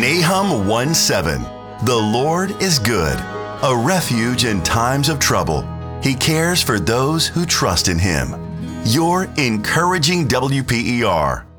Nahum 1:7. The Lord is good, a refuge in times of trouble. He cares for those who trust in Him. Your encouraging WPER.